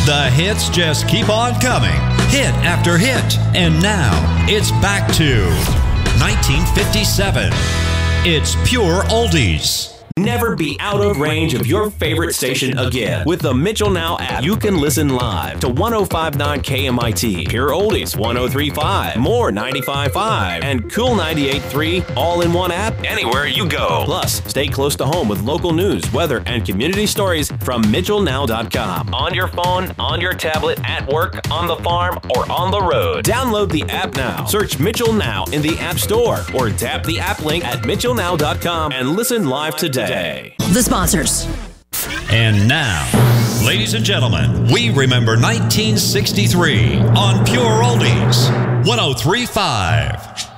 The hits just keep on coming, hit after hit. And now, it's back to 1957. It's pure oldies. Never be out of range of your favorite station again. With the Mitchell Now app, you can listen live to 105.9 KMIT, Pure Oldies 103.5, More 95.5, and Cool 98.3 all in one app anywhere you go. Plus, stay close to home with local news, weather, and community stories from MitchellNow.com. On your phone, on your tablet, at work, on the farm, or on the road. Download the app now. Search Mitchell Now in the App Store or tap the app link at MitchellNow.com and listen live today. The sponsors. And now, ladies and gentlemen, we remember 1963 on Pure Oldies 103.5.